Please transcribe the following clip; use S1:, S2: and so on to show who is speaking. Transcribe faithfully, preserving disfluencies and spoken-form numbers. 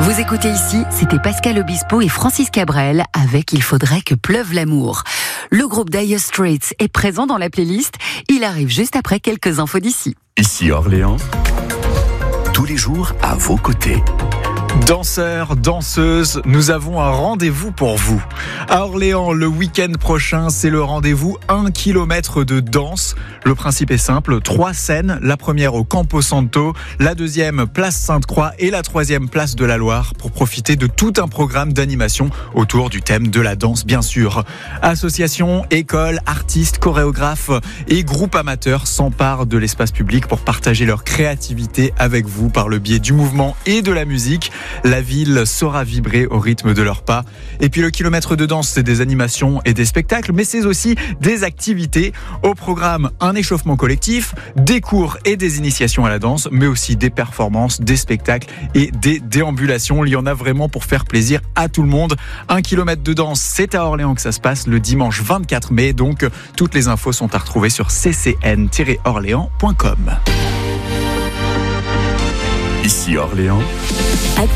S1: Vous écoutez ici, c'était Pascal Obispo et Francis Cabrel avec Il faudrait que pleuve l'amour. Le groupe Dire Straits est présent dans la playlist. Il arrive juste après quelques infos d'ici.
S2: Ici Orléans, tous les jours à vos côtés.
S3: Danseurs, danseuses, nous avons un rendez-vous pour vous. À Orléans, le week-end prochain, c'est le rendez-vous un kilomètre de danse. Le principe est simple, trois scènes, la première au Campo Santo, la deuxième place Sainte-Croix et la troisième place de la Loire pour profiter de tout un programme d'animation autour du thème de la danse, bien sûr. Associations, écoles, artistes, chorégraphes et groupes amateurs s'emparent de l'espace public pour partager leur créativité avec vous par le biais du mouvement et de la musique. La ville saura vibrer au rythme de leurs pas. Et puis le kilomètre de danse, c'est des animations et des spectacles, mais c'est aussi des activités. Au programme, un échauffement collectif, des cours et des initiations à la danse, mais aussi des performances, des spectacles et des déambulations. Il y en a vraiment pour faire plaisir à tout le monde. Un kilomètre de danse, c'est à Orléans que ça se passe le dimanche vingt-quatre mai. Donc, toutes les infos sont à retrouver sur c c n tiret orléans point com.
S2: Ici Orléans.